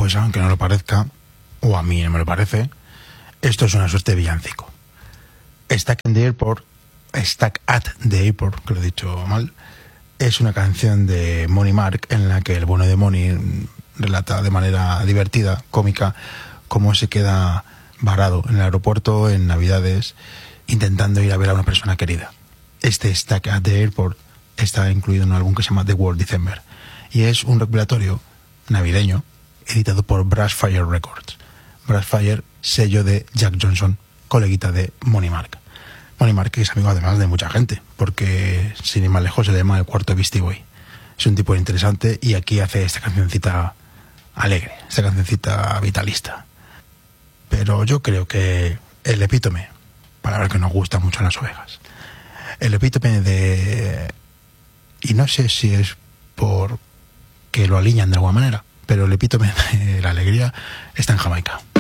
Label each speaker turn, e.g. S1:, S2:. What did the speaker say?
S1: Pues aunque no lo parezca, o a mí no me lo parece, esto es una suerte de villancico. Stack at the Airport, que lo he dicho mal, es una canción de Money Mark en la que el bueno de Money relata de manera divertida, cómica, cómo se queda varado en el aeropuerto en Navidades intentando ir a ver a una persona querida. Este Stack at the Airport está incluido en un álbum que se llama The World December y es un recopilatorio navideño editado por Brassfire Records. Brassfire, sello de Jack Johnson, coleguita de Money Mark. Money Mark es amigo además de mucha gente, porque sin ir más lejos se le llama el cuarto Beastie Boy. Es un tipo interesante y aquí hace esta cancioncita alegre, esta cancioncita vitalista. Pero yo creo que el epítome, palabra que nos gusta mucho a las ovejas, el epítome de... y no sé si es por que lo alinean de alguna manera, pero el epítome de la alegría está en Jamaica.